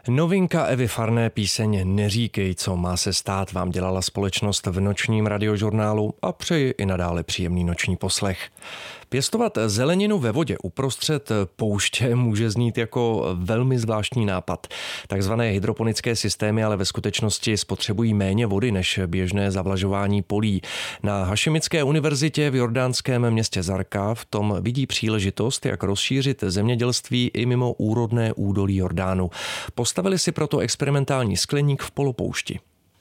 Novinka Evy Farné, píseň Neříkej, co má se stát, vám dělala společnost v nočním radiožurnálu a přeji i nadále příjemný noční poslech. Pěstovat zeleninu ve vodě uprostřed pouště může znít jako velmi zvláštní nápad. Takzvané hydroponické systémy ale ve skutečnosti spotřebují méně vody než běžné zavlažování polí. Na Hašimické univerzitě v jordánském městě Zarqa v tom vidí příležitost, jak rozšířit zemědělství i mimo úrodné údolí Jordánu. Postavili si proto experimentální skleník v polopoušti.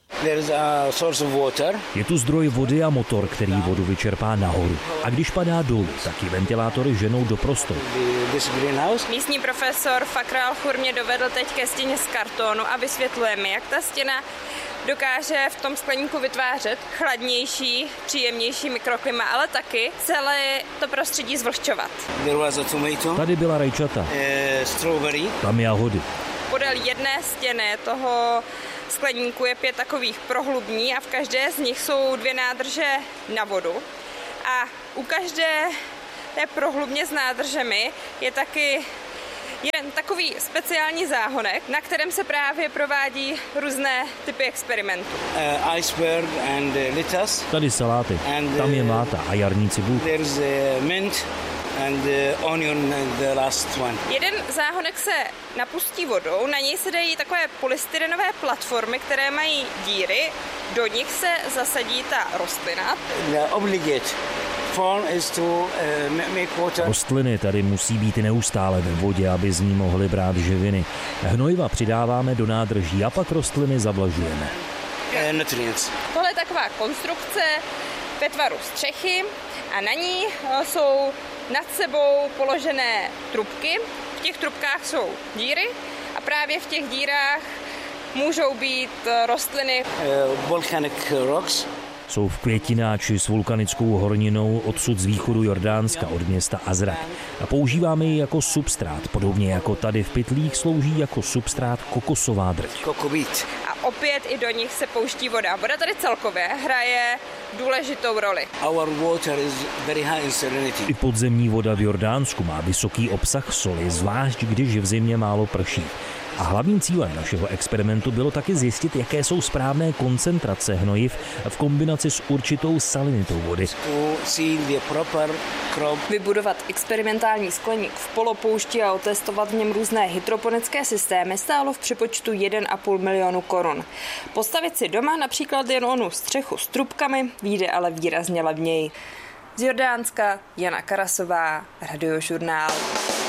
Je tu zdroj vody a motor, který vodu vyčerpá nahoru. A když padá dolů, tak ji ventilátory ženou do prostoru. Místní profesor Fakr Al-Khur mě dovedl teď ke stěně z kartonu a vysvětluje mi, jak ta stěna dokáže v tom skleníku vytvářet chladnější, příjemnější mikroklima, ale taky celé to prostředí zvlhčovat. Tady byla rajčata, tam jahody. Podél jedné stěny toho skleníku je 5 takových prohlubní a v každé z nich jsou 2 nádrže na vodu. A u každé té prohlubně s nádržemi je taky jeden takový speciální záhonek, na kterém se právě provádí různé typy experimentů. Iceberg and lettuce. Tady saláty, tam je máta a jarní cibulka. Mint and onion the last one. Jeden záhonek se napustí vodou, na něj se dají takové polystyrenové platformy, které mají díry, do nich se zasadí ta rostlina. Rostliny tady musí být neustále ve vodě, aby z ní mohly brát živiny. Hnojiva přidáváme do nádrží a pak rostliny zavlažujeme. Tohle je taková konstrukce ve tvaru střechy a na ní jsou nad sebou položené trubky. V těch trubkách jsou díry a právě v těch dírách můžou být rostliny. Volcanic rocks. Jsou v květináči s vulkanickou horninou odsud z východu Jordánska od města Azraq. A používáme ji jako substrát, podobně jako tady v pytlích slouží jako substrát kokosová drť. A opět i do nich se pouští voda. Voda tady celkově hraje důležitou roli. I podzemní voda v Jordánsku má vysoký obsah soli, zvlášť když v zimě málo prší. A hlavním cílem našeho experimentu bylo taky zjistit, jaké jsou správné koncentrace hnojiv v kombinaci s určitou salinitou vody. Vybudovat experimentální skleník v polopoušti a otestovat v něm různé hydroponické systémy stálo v přepočtu 1,5 milionu korun. Postavit si doma například jen onu střechu s trubkami vyjde ale výrazně levněji. Z Jordánska Jana Karasová, Radiožurnál.